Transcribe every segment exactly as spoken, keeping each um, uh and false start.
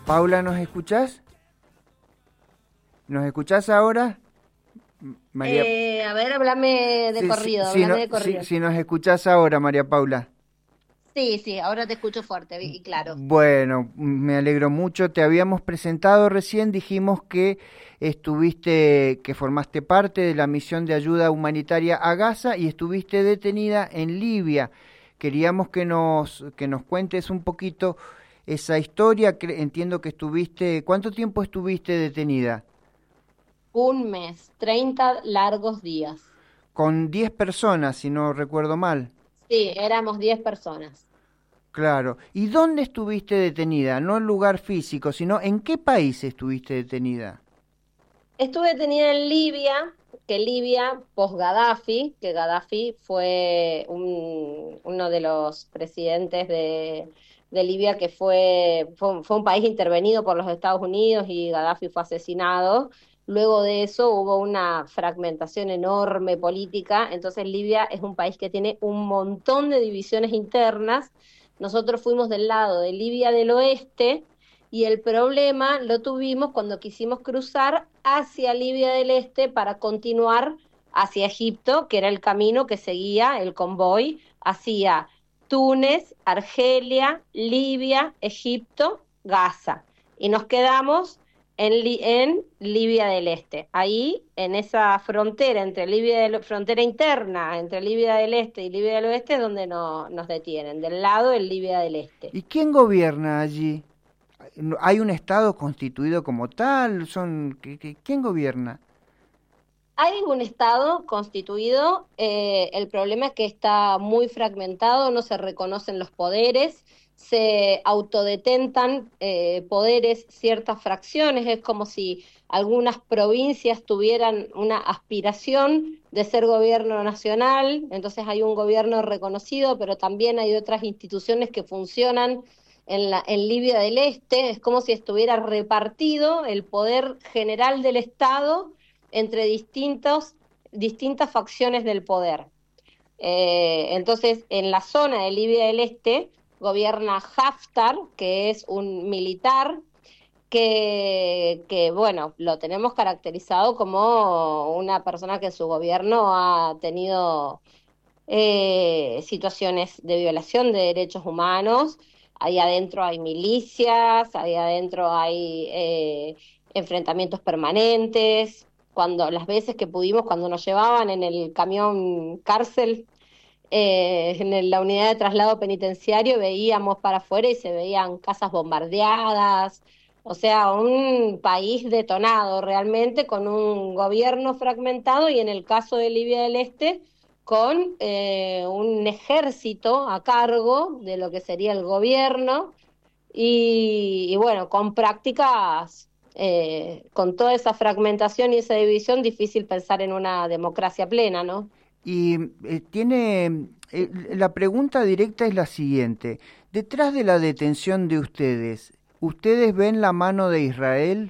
Paula, ¿nos escuchás? ¿Nos escuchás ahora? María... Eh, a ver, háblame de sí, corrido, sí, háblame no, de corrido. Si, si nos escuchás ahora, María Paula. Sí, sí, ahora te escucho fuerte y claro. Bueno, me alegro mucho. Te habíamos presentado recién, dijimos que estuviste, que formaste parte de la misión de ayuda humanitaria a Gaza y estuviste detenida en Libia. Queríamos que nos, que nos cuentes un poquito esa historia. Entiendo que estuviste, ¿cuánto tiempo estuviste detenida? Un mes, treinta largos días. Con diez personas, si no recuerdo mal. Sí, éramos diez personas. Claro. ¿Y dónde estuviste detenida? No en lugar físico, sino ¿en qué país estuviste detenida? Estuve detenida en Libia, que Libia, post-Gaddafi, que Gaddafi fue un, uno de los presidentes de, de Libia que fue, fue, fue un país intervenido por los Estados Unidos y Gaddafi fue asesinado. Luego de eso hubo una fragmentación enorme política, entonces Libia es un país que tiene un montón de divisiones internas. Nosotros fuimos del lado de Libia del oeste y el problema lo tuvimos cuando quisimos cruzar hacia Libia del Este para continuar hacia Egipto, que era el camino que seguía el convoy hacia Túnez, Argelia, Libia, Egipto, Gaza. Y nos quedamos en, en Libia del Este. Ahí, en esa frontera entre Libia del, frontera interna entre Libia del Este y Libia del Oeste, es donde no, nos detienen, del lado de Libia del Este. ¿Y quién gobierna allí? ¿Hay un Estado constituido como tal? Son ¿Quién gobierna? Hay un Estado constituido, eh, el problema es que está muy fragmentado, no se reconocen los poderes, se autodetentan eh, poderes ciertas fracciones, es como si algunas provincias tuvieran una aspiración de ser gobierno nacional, entonces hay un gobierno reconocido, pero también hay otras instituciones que funcionan en, la, en Libia del Este, es como si estuviera repartido el poder general del Estado entre distintos, distintas facciones del poder. Eh, entonces, en la zona de Libia del Este gobierna Haftar, que es un militar que, que, bueno, lo tenemos caracterizado como una persona que en su gobierno ha tenido eh, situaciones de violación de derechos humanos. Ahí adentro hay milicias, ahí adentro hay eh, enfrentamientos permanentes. Cuando las veces que pudimos, cuando nos llevaban en el camión cárcel, eh, en el, la unidad de traslado penitenciario, veíamos para afuera y se veían casas bombardeadas. O sea, un país detonado realmente, con un gobierno fragmentado y en el caso de Libia del Este, con eh, un ejército a cargo de lo que sería el gobierno y, y bueno, con prácticas, eh, con toda esa fragmentación y esa división, difícil pensar en una democracia plena, ¿no? Y eh, tiene, eh, la pregunta directa es la siguiente. Detrás de la detención de ustedes, ¿ustedes ven la mano de Israel?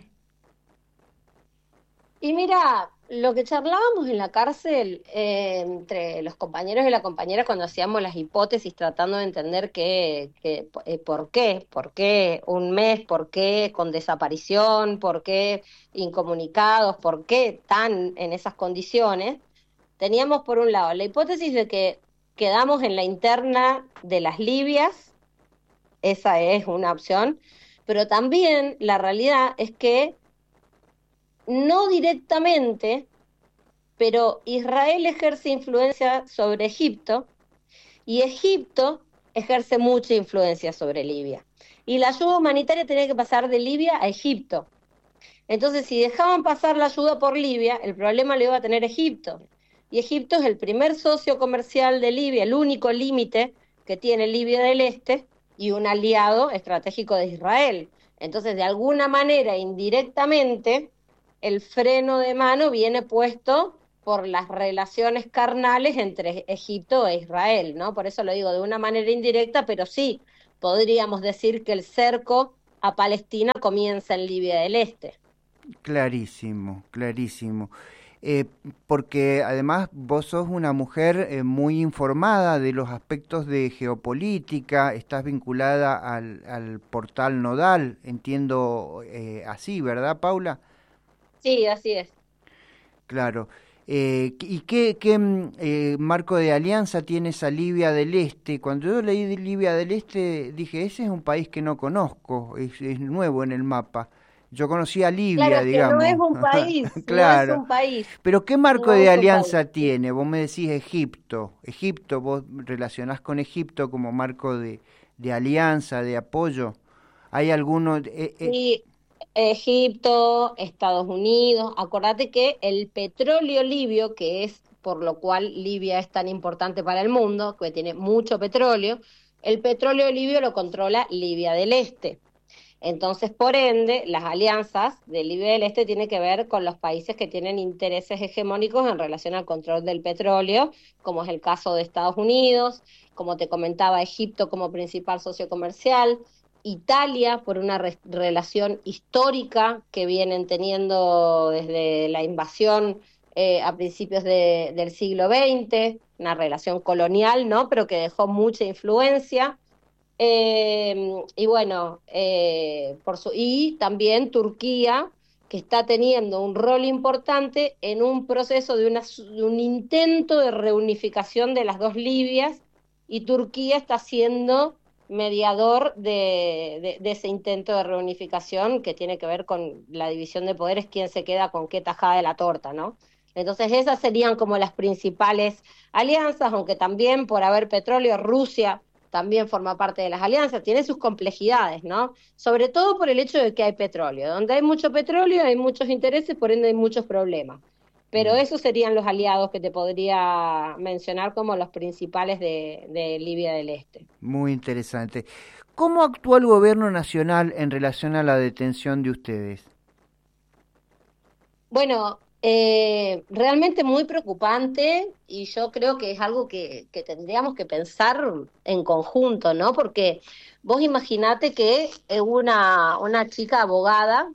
Y mira, lo que charlábamos en la cárcel eh, entre los compañeros y las compañeras cuando hacíamos las hipótesis tratando de entender qué, qué, eh, por qué, por qué un mes, por qué con desaparición, por qué incomunicados, por qué tan en esas condiciones, teníamos por un lado la hipótesis de que quedamos en la interna de las Libias, esa es una opción, pero también la realidad es que no directamente, pero Israel ejerce influencia sobre Egipto y Egipto ejerce mucha influencia sobre Libia. Y la ayuda humanitaria tenía que pasar de Libia a Egipto. Entonces, si dejaban pasar la ayuda por Libia, el problema lo iba a tener Egipto. Y Egipto es el primer socio comercial de Libia, el único límite que tiene Libia del Este y un aliado estratégico de Israel. Entonces, de alguna manera, indirectamente, el freno de mano viene puesto por las relaciones carnales entre Egipto e Israel, ¿no? Por eso lo digo de una manera indirecta, pero sí podríamos decir que el cerco a Palestina comienza en Libia del Este. Clarísimo, clarísimo. eh, porque además vos sos una mujer eh, muy informada de los aspectos de geopolítica, estás vinculada al, al portal Nodal, entiendo eh, así, ¿verdad, Paula? Sí, así es. Claro. Eh, ¿y qué, qué mm, eh, marco de alianza tiene esa Libia del Este? Cuando yo leí de Libia del Este, dije, ese es un país que no conozco, es, es nuevo en el mapa. Yo conocía Claro, Libia, es que no es digamos. un país, no es Claro. un país, Pero ¿qué marco no de es un país. alianza tiene? Vos me decís Egipto. Egipto, vos relacionás con Egipto como marco de, de alianza, de apoyo. ¿Hay alguno? eh, eh, Sí, Egipto, Estados Unidos, acordate que el petróleo libio, que es por lo cual Libia es tan importante para el mundo, que tiene mucho petróleo, el petróleo libio lo controla Libia del Este. Entonces, por ende, las alianzas de Libia del Este tienen que ver con los países que tienen intereses hegemónicos en relación al control del petróleo, como es el caso de Estados Unidos, como te comentaba, Egipto como principal socio comercial, Italia por una re relación histórica que vienen teniendo desde la invasión eh, a principios de, del siglo veinte, una relación colonial, ¿no? Pero que dejó mucha influencia. Eh, y bueno, eh, por su, y también Turquía, que está teniendo un rol importante en un proceso de, una, de un intento de reunificación de las dos Libias, y Turquía está siendo mediador de, de, de ese intento de reunificación que tiene que ver con la división de poderes, quién se queda con qué tajada de la torta, ¿no? Entonces esas serían como las principales alianzas, aunque también por haber petróleo, Rusia también forma parte de las alianzas, tiene sus complejidades, ¿no? Sobre todo por el hecho de que hay petróleo. Donde hay mucho petróleo hay muchos intereses, por ende hay muchos problemas. Pero mm, esos serían los aliados que te podría mencionar como los principales de, de Libia del Este. muy interesante. ¿Cómo actúa el gobierno nacional en relación a la detención de ustedes? Bueno, eh, realmente muy preocupante y yo creo que es algo que, que tendríamos que pensar en conjunto, ¿no? Porque vos imaginate que eh, una, una chica abogada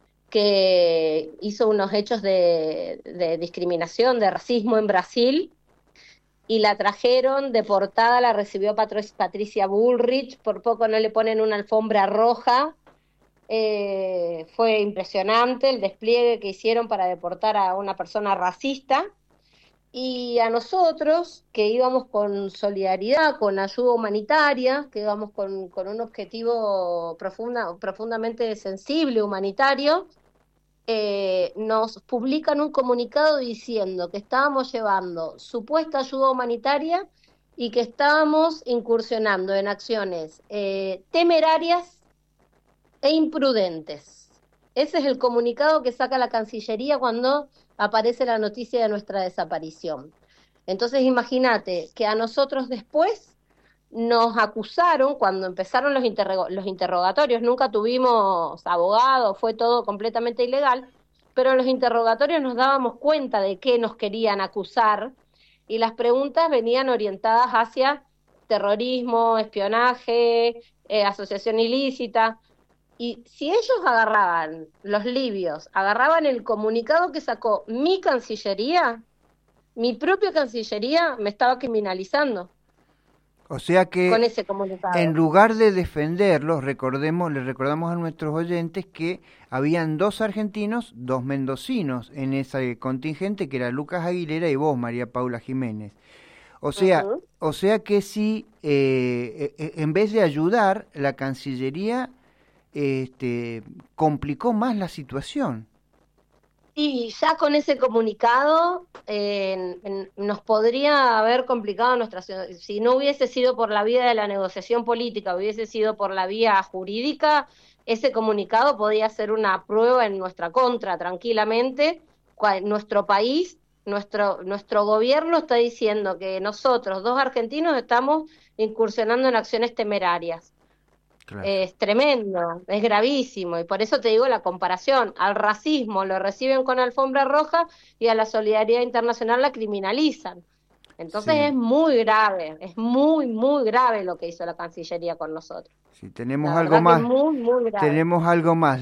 que hizo unos hechos de, de discriminación, de racismo en Brasil, y la trajeron deportada, la recibió Patro- Patricia Bullrich, por poco no le ponen una alfombra roja. Eh, fue impresionante el despliegue que hicieron para deportar a una persona racista, y a nosotros que íbamos con solidaridad, con ayuda humanitaria, que íbamos con, con un objetivo profunda, profundamente sensible, humanitario, eh, nos publican un comunicado diciendo que estábamos llevando supuesta ayuda humanitaria y que estábamos incursionando en acciones eh, temerarias e imprudentes. Ese es el comunicado que saca la Cancillería cuando aparece la noticia de nuestra desaparición. Entonces imagínate que a nosotros después nos acusaron cuando empezaron los, interroga los interrogatorios, nunca tuvimos abogados, fue todo completamente ilegal, pero en los interrogatorios nos dábamos cuenta de qué nos querían acusar, y las preguntas venían orientadas hacia terrorismo, espionaje, eh, asociación ilícita. Y si ellos agarraban, los libios, agarraban el comunicado que sacó mi Cancillería, mi propia Cancillería me estaba criminalizando O sea con que ese en comunicado. lugar de defenderlos, recordemos, les recordamos a nuestros oyentes que habían dos argentinos, dos mendocinos en ese contingente, que era Lucas Aguilera y vos, María Paula Jiménez. O sea, Ujú. o sea que si eh, eh, en vez de ayudar, la Cancillería este, complicó más la situación. Y ya con ese comunicado eh, en- nos podría haber complicado nuestra situación. Si no hubiese sido por la vía de la negociación política, hubiese sido por la vía jurídica, ese comunicado podía ser una prueba en nuestra contra, tranquilamente. Cua- Nuestro país, nuestro, nuestro gobierno está diciendo que nosotros, dos argentinos, estamos incursionando en acciones temerarias. Claro. Es tremendo, es gravísimo, y por eso te digo la comparación. Al racismo lo reciben con alfombra roja y a la solidaridad internacional la criminalizan. Entonces Sí, es muy grave, es muy, muy grave lo que hizo la Cancillería con nosotros. sí, tenemos La algo verdad que es más, muy, muy grave. tenemos algo más.